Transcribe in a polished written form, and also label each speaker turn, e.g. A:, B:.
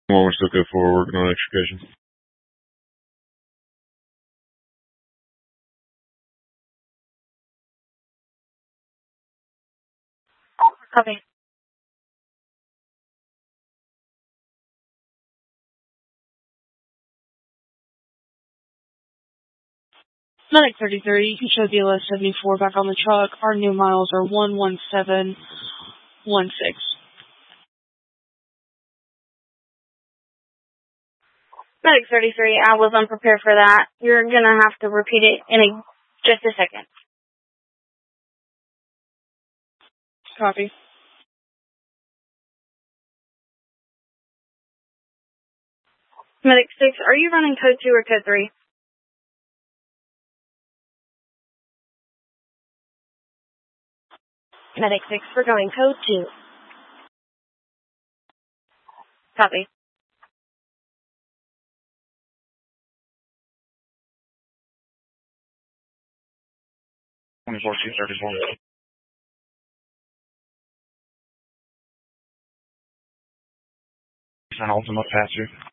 A: Well, we're still good for working on extrication.
B: Copy. Medic 33, you can show DLS 74 back on the truck. Our new miles are 11716. Medic 33, I was unprepared for that. You're gonna have to repeat it in just a second. Copy. Medic 6, are you running code 2 or code 3? Medic 6, we're going code 2. Copy.
A: Ultimate passenger.